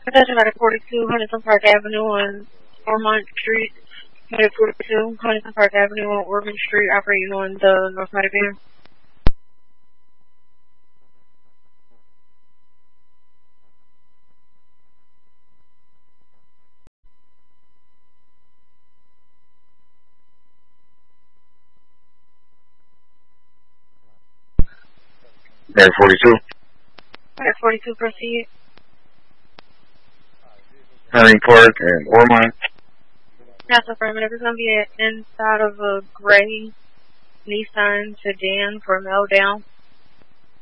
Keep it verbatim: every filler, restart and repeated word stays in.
Attention at forty-two Huntington Park Avenue on Ormont Street. At forty-two Huntington Park Avenue on Ormont Street, operating on the north side of here. Air forty-two. Air forty-two, proceed. Hunting Park and Ormont. That's affirmative. It's going to be inside of a gray Nissan sedan for Meltdown.